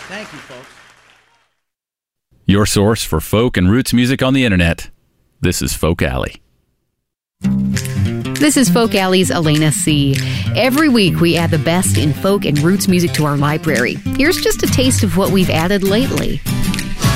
Thank you, folks. Your source for folk and roots music on the internet. This is Folk Alley. This is Folk Alley's Elena C. Every week we add the best in folk and roots music to our library. Here's just a taste of what we've added lately.